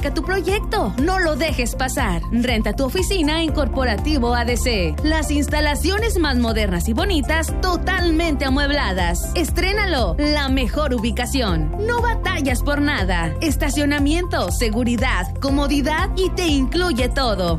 Arranca tu proyecto, no lo dejes pasar. Renta tu oficina en Corporativo ADC. Las instalaciones más modernas y bonitas, totalmente amuebladas. Estrénalo, la mejor ubicación. No batallas por nada. Estacionamiento, seguridad, comodidad y te incluye todo.